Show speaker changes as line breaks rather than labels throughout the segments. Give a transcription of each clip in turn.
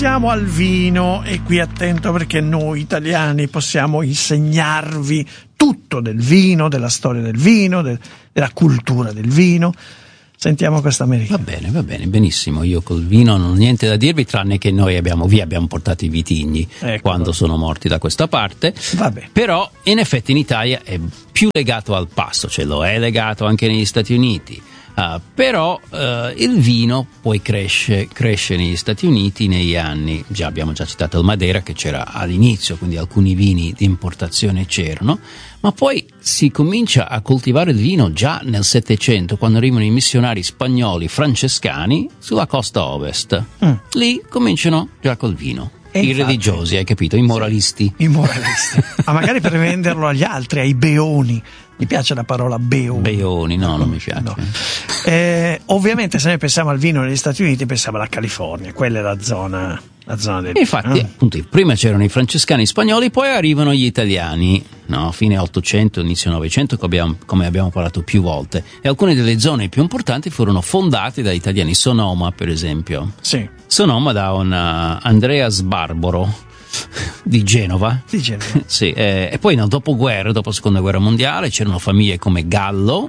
Siamo al vino e qui attento perché noi italiani possiamo insegnarvi tutto del vino, della storia del vino, della cultura del vino. Sentiamo questa americana.
Va bene, benissimo. Io col vino non ho niente da dirvi, tranne che noi abbiamo portato i vitigni quando sono morti da questa parte.
Vabbè.
Però in effetti in Italia è più legato al pasto, cioè lo è legato anche negli Stati Uniti. Però il vino poi cresce negli Stati Uniti negli anni, abbiamo già citato il Madeira che c'era all'inizio, quindi alcuni vini di importazione c'erano, ma poi si comincia a coltivare il vino già nel Settecento, quando arrivano i missionari spagnoli francescani sulla costa ovest. Lì cominciano già col vino. I religiosi, hai capito? I moralisti.
I moralisti. Ma magari per venderlo agli altri, ai beoni. Mi piace la parola beoni.
Beoni, no, non mi piace.
No. Ovviamente se noi pensiamo al vino negli Stati Uniti pensiamo alla California, quella è la zona del
infatti, appunto, prima c'erano i francescani spagnoli, poi arrivano gli italiani, no? Fine 800, inizio 900, come abbiamo parlato più volte, e alcune delle zone più importanti furono fondate da italiani. Sonoma, per esempio.
Sì.
Sonoma da un Andreas Barbaro di Genova. Sì, e poi nel dopoguerra, dopo la seconda guerra mondiale, c'erano famiglie come Gallo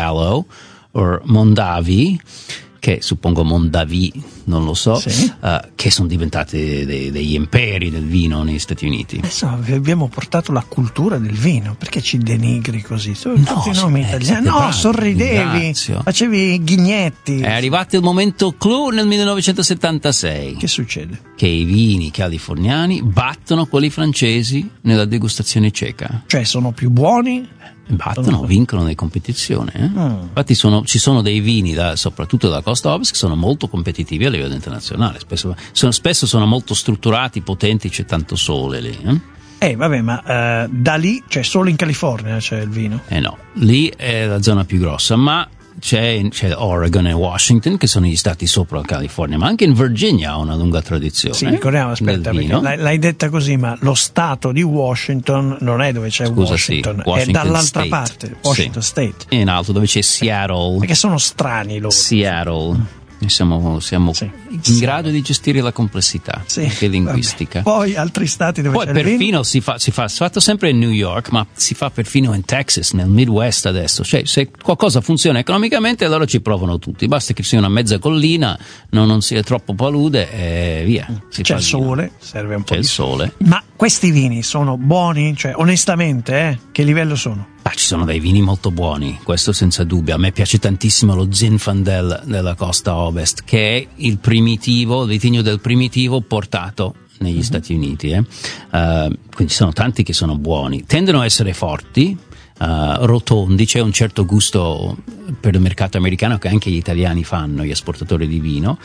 o Mondavi, che suppongo Mondavi, non lo so, sì. Che sono diventate degli imperi del vino negli Stati Uniti.
Adesso vi abbiamo portato la cultura del vino, perché ci denigri così? Sono tutti nomi italiani. No, sorridevi,
ringrazio.
Facevi ghignetti.
È arrivato il momento clou nel 1976.
Che succede?
Che i vini californiani battono quelli francesi nella degustazione ceca.
Cioè sono più buoni?
Vincono le competizioni. Infatti ci sono dei vini, soprattutto dalla costa ovest, che sono molto competitivi a livello internazionale. Spesso sono molto strutturati, potenti, c'è tanto sole lì.
Vabbè, ma da lì, cioè solo in California c'è il vino?
No, lì è la zona più grossa, ma c'è Oregon e Washington, che sono gli stati sopra la California, ma anche in Virginia ha una lunga tradizione.
Sì, ricordiamo, aspetta, perché l'hai detta così, ma lo stato di Washington non è dove c'è Washington, è dall'altra
State.
Parte, Washington State.
In alto dove c'è Seattle.
Perché sono strani loro.
Seattle. Siamo in grado di gestire la complessità anche linguistica.
Vabbè. Poi altri stati dove
poi
c'è
perfino si fa fatto sempre in New York, ma si fa perfino in Texas, nel Midwest adesso. Cioè, se qualcosa funziona economicamente, allora ci provano tutti. Basta che sia una mezza collina, non sia troppo palude e via.
C'è il sole, serve un po'
di sole.
Ma questi vini sono buoni? Cioè, onestamente, che livello sono?
Ci sono dei vini molto buoni, questo senza dubbio. A me piace tantissimo lo Zinfandel della costa ovest, che è il vitigno del primitivo portato negli Stati Uniti. Quindi ci sono tanti che sono buoni, tendono a essere forti, rotondi, c'è un certo gusto per il mercato americano che anche gli italiani fanno, gli esportatori di vino.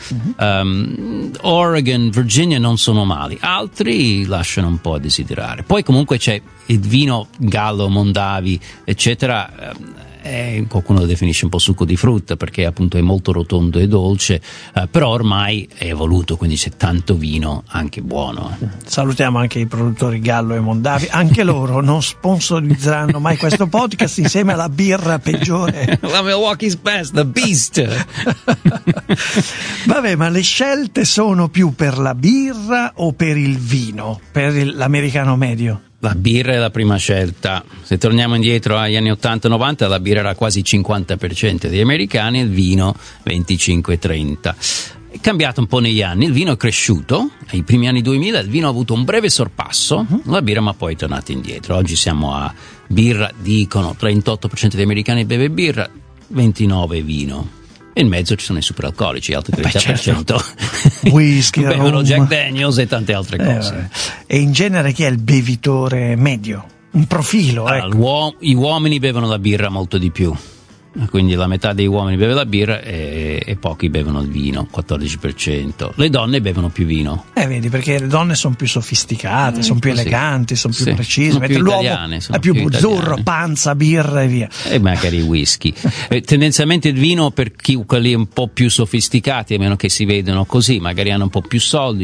Oregon, Virginia non sono mali, altri lasciano un po' a desiderare. Poi comunque c'è il vino Gallo, Mondavi, eccetera. Qualcuno lo definisce un po' succo di frutta perché appunto è molto rotondo e dolce, però ormai è evoluto, quindi c'è tanto vino anche buono.
Salutiamo anche i produttori Gallo e Mondavi, anche loro non sponsorizzeranno mai questo podcast insieme alla birra peggiore,
la Milwaukee's Best, The Beast.
Vabbè, ma le scelte sono più per la birra o per il vino, per l'americano medio?
La birra è la prima scelta. Se torniamo indietro agli anni 80-90, la birra era quasi il 50% degli americani, il vino 25-30%. È cambiato un po' negli anni, il vino è cresciuto, ai primi anni 2000 il vino ha avuto un breve sorpasso, la birra ma poi è tornata indietro. Oggi siamo a birra, dicono 38% degli americani beve birra, 29% vino. E in mezzo ci sono i superalcolici, altri 30%.
Certo. Whisky,
bevono Jack Daniels e tante altre cose.
E in genere chi è il bevitore medio? Un profilo, ecco.
Gli uomini bevono la birra molto di più. Quindi la metà dei uomini beve la birra e pochi bevono il vino, 14%. Le donne bevono più vino.
Vedi, perché le donne sono più sofisticate, sono più eleganti, sono più precise.
Sono più italiane,
è più buzzurro, panza, birra e via.
E magari whisky. Tendenzialmente il vino per quelli un po' più sofisticati, a meno che si vedono così, magari hanno un po' più soldi,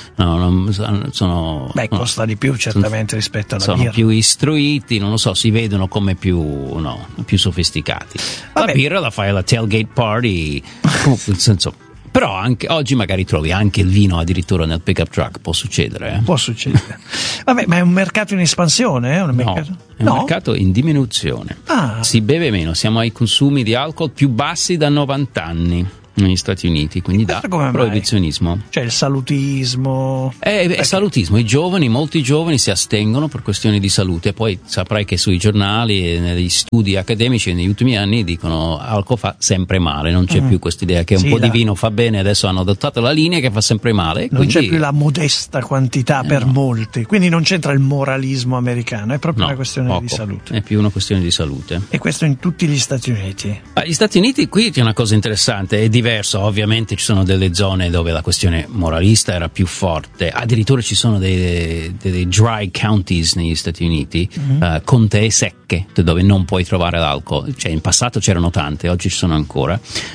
costa di più certamente rispetto alla birra.
Sono più istruiti, non lo so, si vedono come più sofisticati. La birra la fai alla tailgate party, nel senso Però anche oggi magari trovi anche il vino addirittura nel pickup truck, può succedere.
Può succedere. Vabbè, ma è un mercato in espansione? È un mercato?
È un mercato in diminuzione. Si beve meno, siamo ai consumi di alcol più bassi da 90 anni negli Stati Uniti, quindi da proibizionismo.
Cioè il salutismo.
È salutismo, molti giovani si astengono per questioni di salute. Poi saprai che sui giornali e negli studi accademici negli ultimi anni dicono alcol fa sempre male, non c'è più questa idea che un po' di vino fa bene, adesso hanno adottato la linea che fa sempre male.
Non c'è più la modesta quantità per molti, quindi non c'entra il moralismo americano, è proprio una questione di salute.
È più una questione di salute.
E questo in tutti gli Stati Uniti.
Gli Stati Uniti, qui c'è una cosa interessante, è diverso, ovviamente ci sono delle zone dove la questione moralista era più forte, addirittura ci sono dei dry counties negli Stati Uniti, contee secche dove non puoi trovare l'alcol, cioè in passato c'erano tante, oggi ci sono ancora,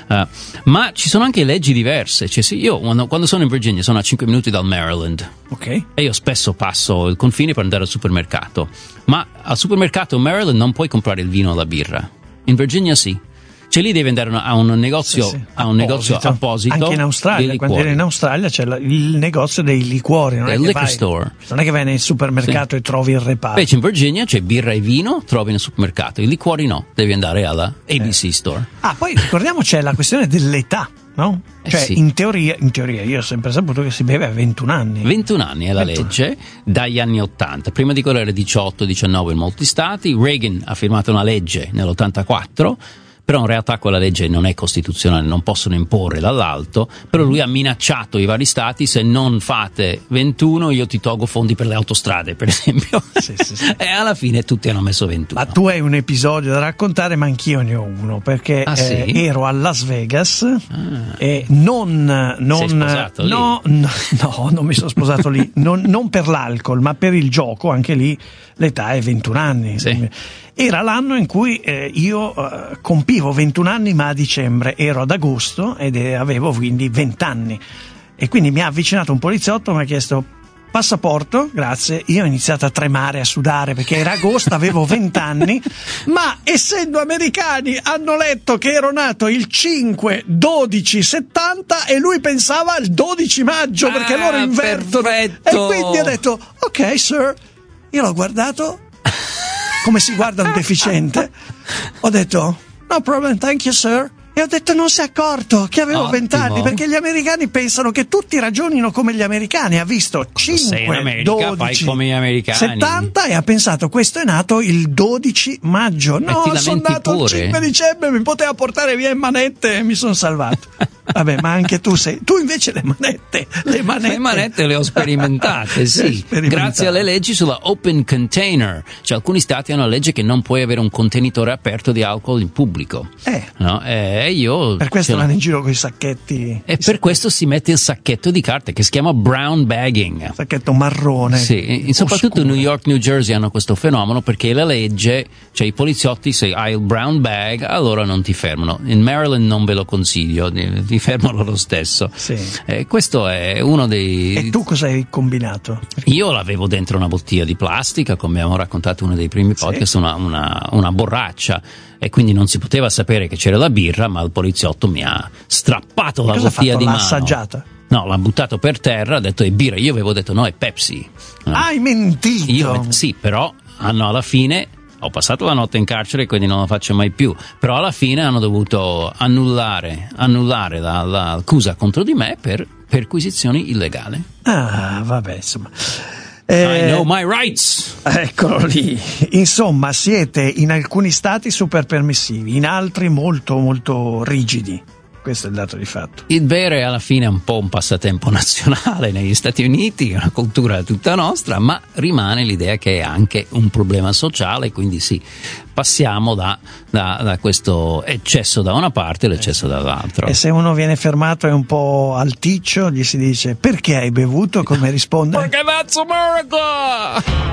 ma ci sono anche leggi diverse, cioè io quando sono in Virginia sono a 5 minuti dal Maryland, e io spesso passo il confine per andare al supermercato, ma al supermercato in Maryland non puoi comprare il vino o la birra, in Virginia sì. Cioè lì devi andare a un negozio, a un negozio apposito.
Anche in Australia, quando eri in Australia c'è il negozio dei liquori, non è che vai nel supermercato e trovi il reparto.
Invece in Virginia c'è birra e vino, trovi nel supermercato, i liquori no, devi andare alla ABC Store.
Poi ricordiamo c'è la questione dell'età, no? Cioè in teoria io ho sempre saputo che si beve a 21 anni.
21 anni è la legge dagli anni 80, prima di quello era 18-19 in molti stati. Reagan ha firmato una legge nell'84, però in realtà quella legge non è costituzionale, non possono imporre dall'alto, però lui ha minacciato i vari stati: se non fate 21 io ti tolgo fondi per le autostrade, per esempio. Sì. E alla fine tutti hanno messo 21.
Ma tu hai un episodio da raccontare, ma anch'io ne ho uno, perché ero a Las Vegas e non
sei sposato lì?
No, non mi sono sposato lì, non per l'alcol, ma per il gioco, anche lì l'età è 21 anni.
Sì.
Era l'anno in cui io compivo 21 anni, ma a dicembre, ero ad agosto ed avevo quindi 20 anni. E quindi mi ha avvicinato un poliziotto, mi ha chiesto passaporto, grazie. Io ho iniziato a tremare, a sudare, perché era agosto, avevo 20 anni, ma essendo americani hanno letto che ero nato il 5/12/70 e lui pensava al 12 maggio, perché loro invertono.
Perfetto.
E quindi ha detto, ok sir, io l'ho guardato come si guarda un deficiente, ho detto no problem, thank you sir, e ho detto non si è accorto che avevo 20 anni, perché gli americani pensano che tutti ragionino come gli americani. Ha visto 5, 12,
come gli americani.
70 e ha pensato questo è nato il 12 maggio. No, sono nato il 5 dicembre, mi poteva portare via in manette e mi sono salvato. Vabbè, ma anche tu invece le manette
le ho sperimentate, sì. Grazie alle leggi sulla open container. Cioè alcuni stati hanno la legge che non puoi avere un contenitore aperto di alcol in pubblico. No? Io
per questo vanno in giro con i sacchetti.
E per questo si mette il sacchetto di carta che si chiama brown bagging.
Sacchetto marrone.
Sì, soprattutto New York, New Jersey hanno questo fenomeno perché la legge, cioè i poliziotti, se hai il brown bag allora non ti fermano. In Maryland non ve lo consiglio, ti fermano lo stesso.
Sì.
Questo è uno dei...
E tu cosa hai combinato?
Io l'avevo dentro una bottiglia di plastica, come abbiamo raccontato in uno dei primi podcast, una borraccia, e quindi non si poteva sapere che c'era la birra, ma il poliziotto mi ha strappato la bottiglia di mano.
L'ha assaggiata?
No, l'ha buttato per terra, ha detto è birra. Io avevo detto no, è Pepsi. No.
Hai mentito?
Sì, però alla fine ho passato la notte in carcere, quindi non lo faccio mai più, però alla fine hanno dovuto annullare l'accusa contro di me per perquisizioni illegali.
Vabbè, insomma.
I know my rights.
Eccolo lì. Insomma, siete in alcuni stati super permissivi, in altri molto molto rigidi. Questo è il dato di fatto.
Il bere alla fine è un po' un passatempo nazionale negli Stati Uniti, una cultura tutta nostra, ma rimane l'idea che è anche un problema sociale, quindi sì, passiamo da questo eccesso da una parte all'eccesso dall'altra.
E se uno viene fermato e un po' alticcio, gli si dice perché hai bevuto? Come risponde?
Perché that's America!